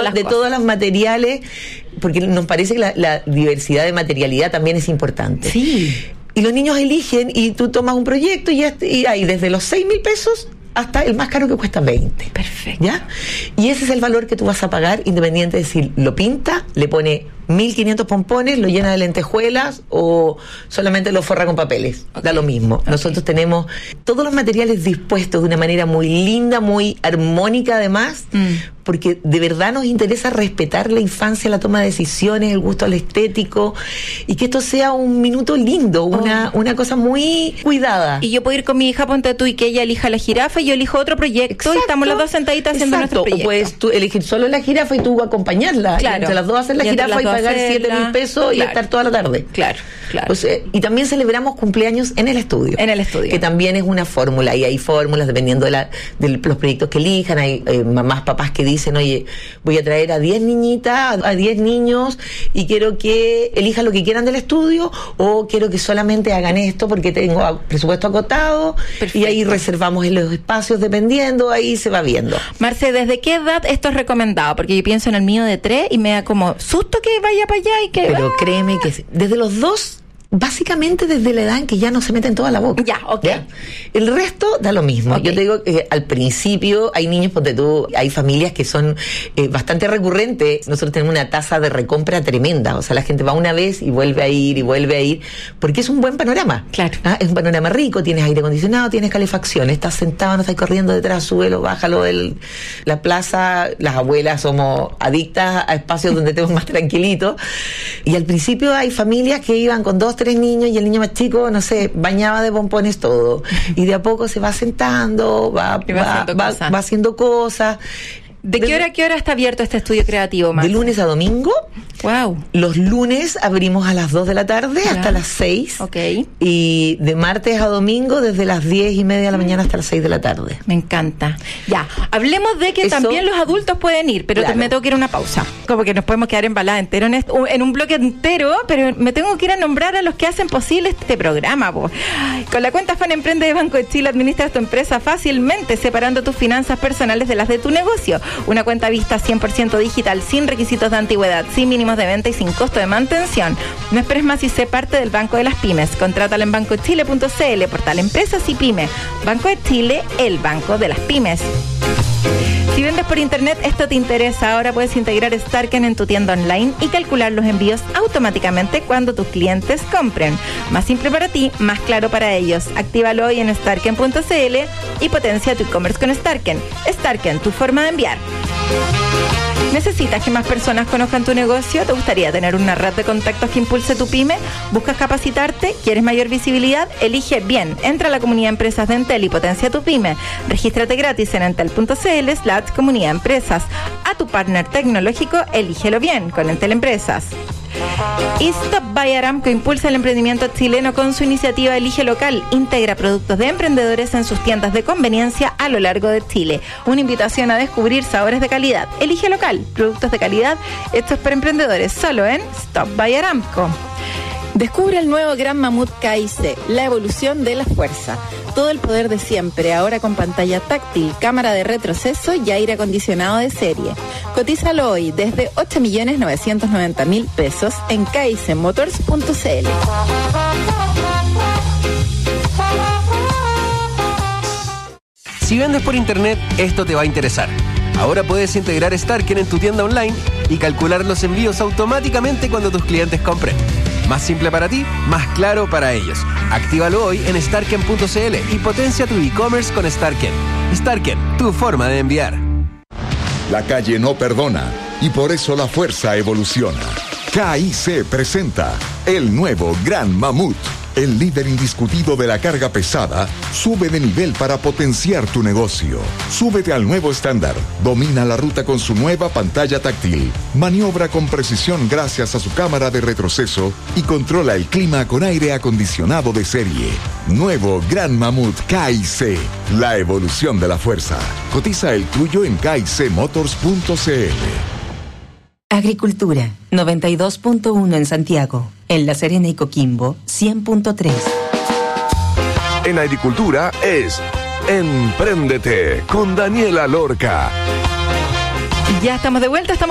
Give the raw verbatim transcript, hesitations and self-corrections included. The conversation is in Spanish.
de cosas. todos los materiales, porque nos parece que la, la diversidad de materialidad también es importante. Sí. Y los niños eligen y tú tomas un proyecto y, este, y hay desde los seis mil pesos hasta el más caro que cuesta veinte. Perfecto. ¿Ya? Y ese es el valor que tú vas a pagar, independiente de si lo pinta, le pone mil quinientos pompones, lo llena de lentejuelas o solamente lo forra con papeles. Okay. Da lo mismo. Okay. Nosotros tenemos todos los materiales dispuestos de una manera muy linda, muy armónica además, mm. porque de verdad nos interesa respetar la infancia, la toma de decisiones, el gusto al estético, y que esto sea un minuto lindo, una, oh. una cosa muy cuidada. Y yo puedo ir con mi hija, ponte tú, y que ella elija la jirafa y yo elijo otro proyecto. Exacto. Y estamos las dos sentaditas haciendo nuestro proyecto. O puedes tú elegir solo la jirafa y tú acompañarla. Claro. Y entre las dos hacer la y jirafa y pagar siete mil pesos claro. y estar toda la tarde. Claro, claro. O sea, y también celebramos cumpleaños en el estudio. En el estudio. Que también es una fórmula. Y hay fórmulas dependiendo de, la, de los proyectos que elijan. Hay eh, mamás, papás que dicen, oye, voy a traer a diez niñitas, a diez niños y quiero que elijan lo que quieran del estudio, o quiero que solamente hagan esto porque tengo presupuesto acotado. Perfecto. Y ahí reservamos en los espacios dependiendo, ahí se va viendo. Marce, ¿desde qué edad esto es recomendado? Porque yo pienso en el mío de tres y me da como susto que vaya para allá y que... Pero ¡ah! créeme que desde los dos, básicamente desde la edad en que ya no se meten toda la boca. Ya, ok. ¿Ya? El resto da lo mismo. Okay. Yo te digo que al principio hay niños, porque tú, hay familias que son eh, bastante recurrentes. Nosotros tenemos una tasa de recompra tremenda. O sea, la gente va una vez y vuelve a ir y vuelve a ir, porque es un buen panorama. Claro. ¿Ah? Es un panorama rico, tienes aire acondicionado, tienes calefacción, estás sentado, no estás corriendo detrás, súbelo, bájalo del la plaza. Las abuelas somos adictas a espacios donde estemos más tranquilitos. Y al principio hay familias que iban con dos, tres niños y el niño más chico, no sé, bañaba de pompones todo. Y de a poco se va sentando, va, va, va, haciendo, va, cosas. va haciendo cosas. ¿De qué hora a qué hora está abierto este estudio creativo, Marce? De lunes a domingo. Wow. Los lunes abrimos a las dos de la tarde yeah. hasta las seis. Ok. Y de martes a domingo desde las diez y media de la mañana hasta las seis de la tarde. Me encanta. Ya, hablemos de que Eso, también los adultos pueden ir, pero claro. me tengo que ir a una pausa. Como que nos podemos quedar embaladas entero en, esto, en un bloque entero, pero me tengo que ir a nombrar a los que hacen posible este programa. Po. Con la cuenta Fan Emprende de Banco de Chile administras tu empresa fácilmente, separando tus finanzas personales de las de tu negocio. Una cuenta vista cien por ciento digital, sin requisitos de antigüedad, sin mínimos de venta y sin costo de mantención. No esperes más y sé parte del Banco de las Pymes. Contrátalo en banco chile punto c l, portal Empresas y Pyme. Banco de Chile, el Banco de las Pymes. Si vendes por internet, esto te interesa. Ahora puedes integrar Starken en tu tienda online y calcular los envíos automáticamente cuando tus clientes compren. Más simple para ti, más claro para ellos. Actívalo hoy en starken punto c l y potencia tu e-commerce con Starken. Starken, tu forma de enviar. ¿Necesitas que más personas conozcan tu negocio? ¿Te gustaría tener una red de contactos que impulse tu pyme? ¿Buscas capacitarte? ¿Quieres mayor visibilidad? Elige bien. Entra a la comunidad de empresas de Entel y potencia tu pyme. Regístrate gratis en entel punto c l slash comunidad empresas. A tu partner tecnológico, elígelo bien con Entel Empresas. Y Stop by Aramco impulsa el emprendimiento chileno con su iniciativa Elige Local. Integra productos de emprendedores en sus tiendas de conveniencia a lo largo de Chile. Una invitación a descubrir sabores de calidad. Elige Local, productos de calidad hechos por emprendedores, solo en Stop by Aramco. Descubre el nuevo Gran Mamut K I C, la evolución de la fuerza. Todo el poder de siempre, ahora con pantalla táctil, cámara de retroceso y aire acondicionado de serie. Cotízalo hoy desde ocho millones novecientos noventa mil pesos en k i c motors punto c l. Si vendes por internet, esto te va a interesar. Ahora puedes integrar Starken en tu tienda online y calcular los envíos automáticamente cuando tus clientes compren. Más simple para ti, más claro para ellos. Actívalo hoy en starken punto c l y potencia tu e-commerce con Starken. Starken, tu forma de enviar. La calle no perdona y por eso la fuerza evoluciona. K I C presenta el nuevo Gran Mamut. El líder indiscutido de la carga pesada sube de nivel para potenciar tu negocio. Súbete al nuevo estándar. Domina la ruta con su nueva pantalla táctil. Maniobra con precisión gracias a su cámara de retroceso y controla el clima con aire acondicionado de serie. Nuevo Gran Mamut K I C. La evolución de la fuerza. Cotiza el tuyo en k i c motors punto c l. Agricultura, noventa y dos punto uno en Santiago. En La Serena y Coquimbo, cien punto tres. En agricultura es Empréndete con Daniela Lorca. Ya estamos de vuelta, estamos